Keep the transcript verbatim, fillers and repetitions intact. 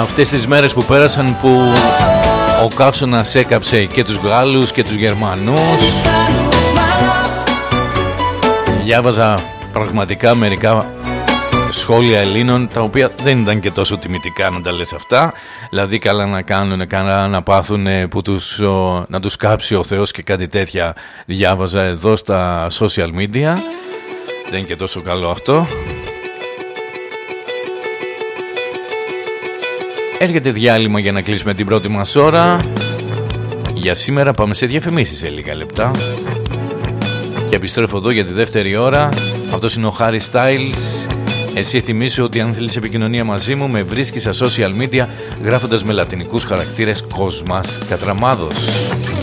αυτές τις μέρες που πέρασαν, που ο καύσωνας έκαψε και τους Γάλλους και τους Γερμανούς. Διάβαζα πραγματικά μερικά σχόλια Ελλήνων, τα οποία δεν ήταν και τόσο τιμητικά να τα λες αυτά. Δηλαδή καλά να κάνουν, καλά να πάθουν, που τους, ο, να τους κάψει ο Θεός και κάτι τέτοια. Διάβαζα εδώ στα social media. Δεν είναι και τόσο καλό αυτό. Έρχεται διάλειμμα για να κλείσουμε την πρώτη μας ώρα. Για σήμερα πάμε σε διαφημίσεις σε λίγα λεπτά. Και επιστρέφω εδώ για τη δεύτερη ώρα. Αυτός είναι ο Harry Styles. Εσύ θυμίσου ότι αν θέλεις επικοινωνία μαζί μου, με βρίσκεις στα social media γράφοντας με λατινικούς χαρακτήρες Κοσμάς Κατραμάδος.